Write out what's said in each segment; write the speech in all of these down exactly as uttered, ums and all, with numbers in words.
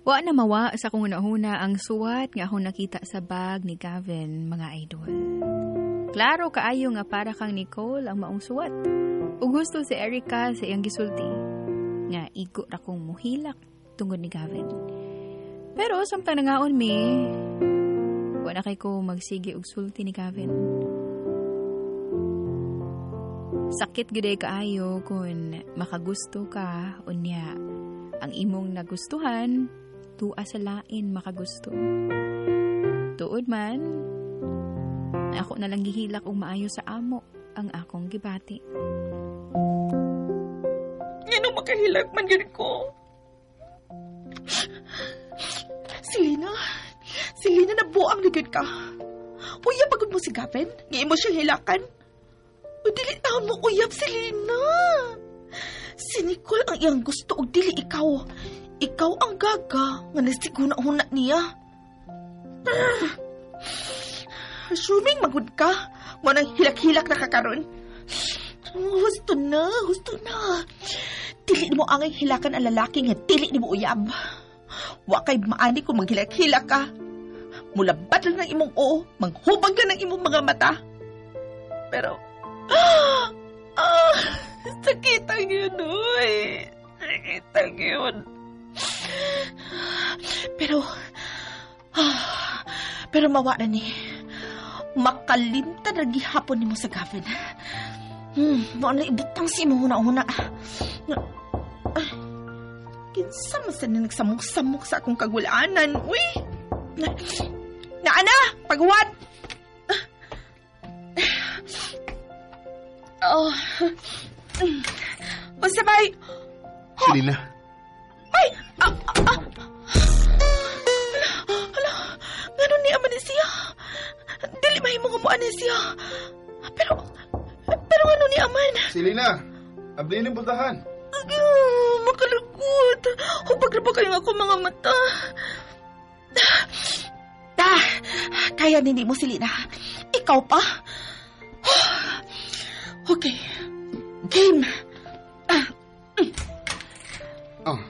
Wa na mawa sa kung una-una ang suwat nga akong nakita sa bag ni Gavin, mga idol. Klaro kaayo nga para kang Nicole ang maong suwat. Ug gusto si Erica sa iyang gisulti nga igo ra kong muhilak tungod ni Gavin. Pero samtang nangaon mi, wa na kay ko magsige og sulti ni Gavin. Sakit gid kaayo kung makagusto ka unya ang imong nagustuhan tua sa lain makagusto. Tuod man, ako na lang gihilak og maayo sa amo ang akong gibati. Ngano makahilak man yun ko? Selena, Selena, nabuang na yun ka. Uyab agad mo si Gavin, nga imo siyang hilakan. O dili taon mo uyab, Selena. Si Nicole ang iyang gusto o dili ikaw. Ikaw ang gaga nga nasiguna-una niya. Assuming magud ka, mo nang hilak-hilak na kakaroon. Husto na, husto na. Dili mo ang hilakan ang lalaki nga dili ni mo uyab. Wa kay maani kung maghilak-hilak ka. Mulabad lang ng imong oo, manghubag ka ng imong mga mata. Pero, ah, ah, sakit ang yun, uy. Sakit ang yun. Pero, ah, pero mawa na ni. Makalimtan na gihapon ni mo sa Gavin. Hmm, mo na ibutang si mo huna-huna. Ay, kinsa man sa na nagsamok-samok sa akong kagulaanan, uy. Na, na ana, paghuwat. Oh. Basta bay. Selena. Ay! Ah! Ah! Hala! Hala! Ganon ni Amanesia. Dili mahimo nga mo Anesia. Pero, pero ano ni Aman? Selena, abli ni puntahan. Uh, makalagot. Hupag na ba kayo ako mga mata? Ta, kaya hindi mo, Selena. Ikaw pa? Okay. Game. Ah. Oh.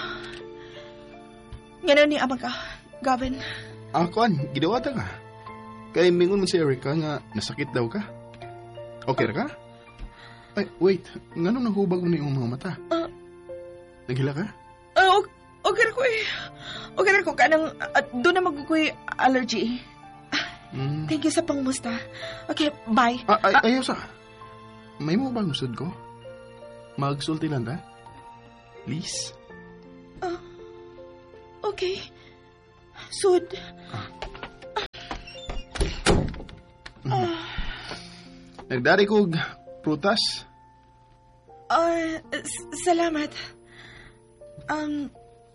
Ngayon ni Amang ka, Gavin. Ako an, gidawata ka. Kaya mingon mo si Erica nga nasakit daw ka. Okay ra ka? Ay, wait. Ngano nahubag mo na yung mga mata? Uh, Naghila ka? Uh, okay ra ko eh. Okay ra ko. Kanang uh, doon na magkukuy allergy. Mm. Thank you sa pangmusta. Okay, bye. Ah, ay, uh, ayaw sa. May mo bang usod ko? Magsulti lang ta? Please? Uh, okay. Sud. Ah. Uh. Nagdari ko prutas. Uh, s- salamat. Um,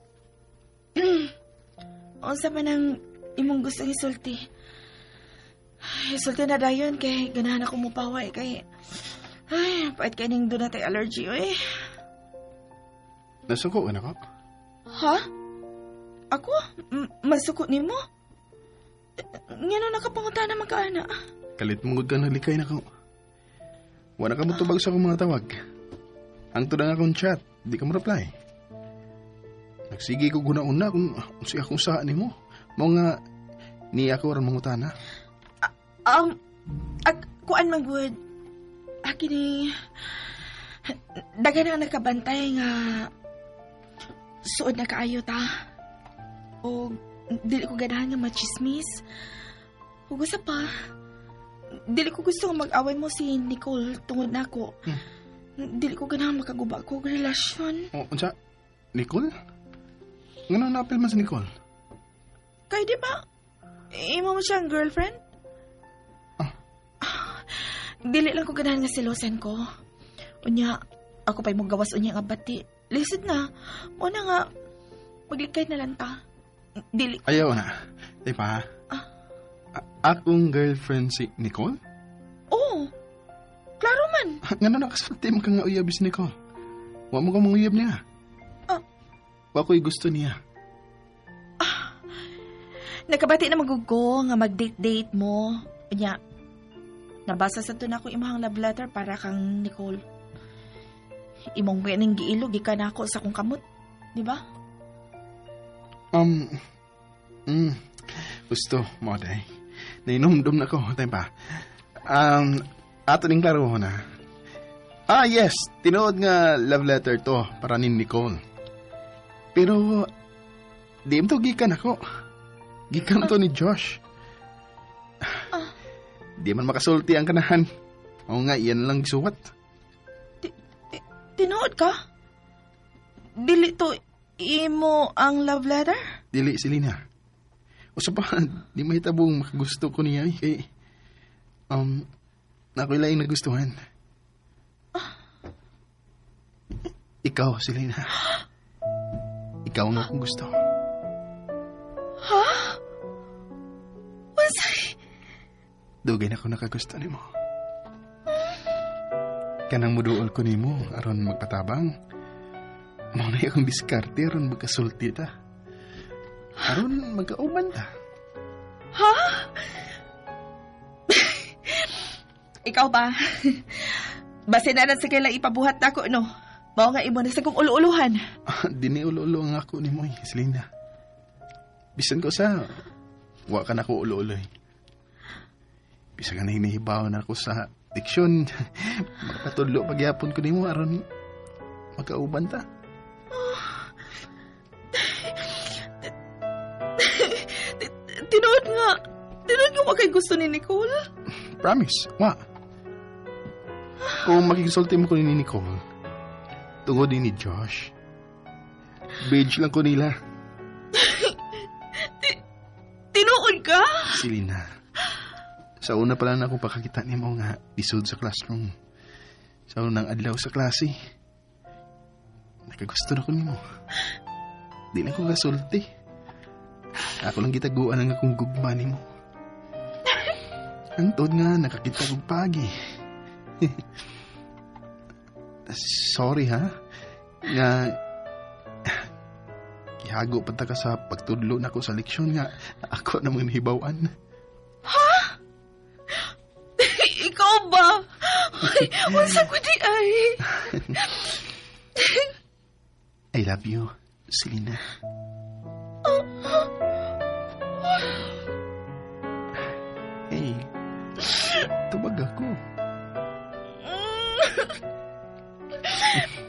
unsa pa nang imong gusto isulti? Isulti na dayon kay ganahan ako mupaway kay ay, pait kay ning doon natay allergy oy. Nasuko ka na ko? Ha? Ako? M- masuko nimo? Ngano nakapangunta na magkaana? Kalit mong ka nalikay na ko. Wala ka mo tubag sa akong mga tawag. Ang tudang akong chat, di ka mo reply. Nagsige ko guna-una kung uh, si akong saan ni mo. Mga ni ako rin mangutana. Uh, um, ag, kuan man good. Aki ni dagan na nakabantay nga suod na kaayo ta. O dili ko ganahan nga machismis. O gusto pa, dili ko gusto nga mag-away mo si Nicole tungod na ako. Hmm. Dili ko ganahan makaguba ko og relasyon. O, unsa? Nicole? Ngano na-apil man si Nicole? Kay di ba, imo mo siyang girlfriend? Ah. Dili lang ko ganahan nga silosan ko. Unya, ako pa'y mong gawas unya nga bati. Lisod na. O na nga, maglikay na lang ta. Dili. Ayaw na. Di pa? Ah. A- akong girlfriend si Nicole? Oo. Klaro man. Nga na nakasulti mo ka nga uyab si Nicole. Wa mo ka mong uyab niya. Ah. Wa ko'y gusto niya. Ah. Nakabati na magugo nga mag-date-date mo. Unya, nabasa sa to na ako imahang love letter para kang Nicole. Imong ganang giilog, ika na ako sa kong kamot. Di ba? Um, mm, gusto mo, day. Nainomdom na ko, tayo pa. Um, ato ning klaro na. Ah, yes, tinuod nga love letter to para ni Nicole. Pero, di mo to gikan ako. Gikan to ni Josh. Di man makasulti ang kanahan. O nga, iyan lang gisuwat. Tinuod ka? Dili to imo ang love letter? Dili, Selena. O sa pa, di mahitabong makagusto ko niya eh. Um, nako'y laing nagustuhan. Ikaw, Selena. Ikaw nga akong gusto. Ha? Unsay? Dugay na ko nakagusto ni mo. Kanang muduol ko ni mo, aron magpatabang. Maunay akong diskarte, aron magkasulti ta. Aron magkauban ta. Ha? Ikaw ba? Base na lang sa kaila ipabuhat na ko, no? Mao nga imo na sa kong ulu-uluhan. Ah, dini ulo-ulo ang ako ni mo, Selena. Bisan ko sa, wa ka na ko ulo-ulo. Bisa ka na hinihibaw na ako sa diksyon. Magpatudlo pagyapon ko ni mo, aron magkauban ta. Tinood nga. Tinood nga wakay gusto ni Nicole. Promise, wa. Kung makikisulti mo ko ni Nicole, tungod din ni Josh. Beige lang ko nila. Tinuod ka? Selena, sa una pa lang ako pakakita ni mo nga isod sa classroom. Sa unang adlaw sa klase. Nakagusto na ko ni mo. Di na ko kasulti. Ako lang kitaguan ang akong gugma ni mo. Antod nga, nakakita kong pagi. Sorry ha. Nga, kihago pa ta ka sa pagtudlo na ko sa leksyon nga ako namang hibawan. Ha? Ikaw ba? Ay, unsa ko di ay? I love you, Selena. Hey, tubag ako.